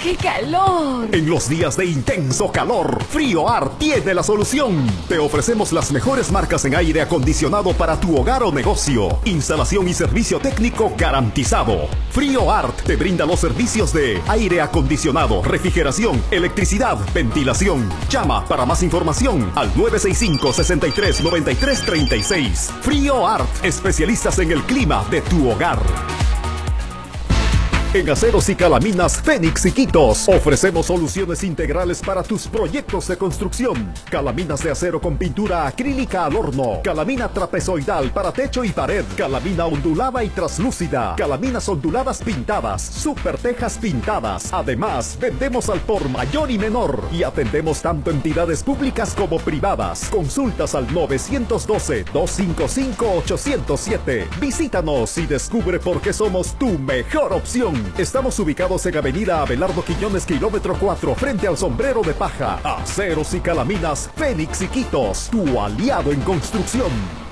¡Qué calor! En los días de intenso calor, FrioAr tiene la solución. Te ofrecemos las mejores marcas en aire acondicionado para tu hogar o negocio. Instalación y servicio técnico garantizado. FrioAr te brinda los servicios de aire acondicionado, refrigeración, electricidad, ventilación. Llama para más información al 965-639336. FrioAr, especialistas en el clima de tu hogar. En Aceros y Calaminas Fénix y Quitos ofrecemos soluciones integrales para tus proyectos de construcción. Calaminas de acero con pintura acrílica al horno, calamina trapezoidal para techo y pared, calamina ondulada y traslúcida, calaminas onduladas pintadas, super tejas pintadas. Además, vendemos al por mayor y menor y atendemos tanto entidades públicas como privadas. Consultas al 912-255-807. Visítanos y descubre por qué somos tu mejor opción. Estamos ubicados en Avenida Abelardo Quiñones, kilómetro 4, frente al Sombrero de Paja. Aceros y Calaminas Fénix y Quitos, tu aliado en construcción.